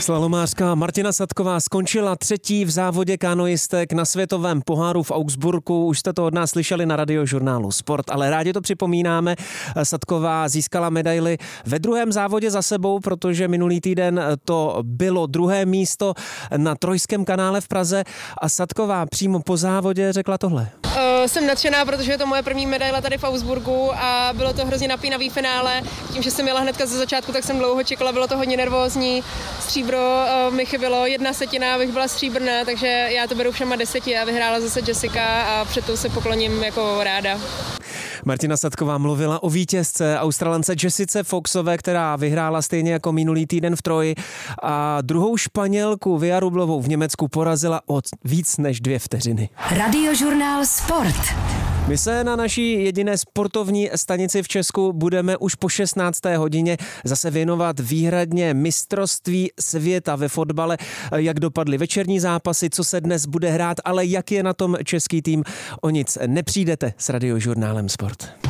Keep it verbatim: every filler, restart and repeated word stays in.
Slalomářka Martina Sadková skončila třetí v závodě kanoistek na světovém poháru v Augsburgu. Už jste to od nás slyšeli na radiožurnálu Sport, ale rádi to připomínáme. Sadková získala medaili ve druhém závodě za sebou, protože minulý týden to bylo druhé místo na Trojském kanále v Praze a Sadková přímo po závodě řekla tohle. Uh, jsem nadšená, protože je to moje první medaile tady v Augsburgu a bylo to hrozně napínavý finále. Tím, že jsem jela hnedka ze začátku, tak jsem dlouho čekala, bylo to hodně nervózní. Stříbro uh, mi chybělo, jedna setina, abych byla stříbrná, takže já to beru všema deseti a vyhrála zase Jessica a před tou se pokloním jako ráda. Martina Sadková mluvila o vítězce Australance Jessice Foxové, která vyhrála stejně jako minulý týden v Troji a druhou Španělku Via Rublovou v Německu porazila o víc než dvě vteřiny. Radiožurnál Sport. My se na naší jediné sportovní stanici v Česku budeme už po šestnácté hodině zase věnovat výhradně mistrovství světa ve fotbale, jak dopadly večerní zápasy, co se dnes bude hrát, ale jak je na tom český tým. O nic nepřijdete s Radiožurnálem Sport.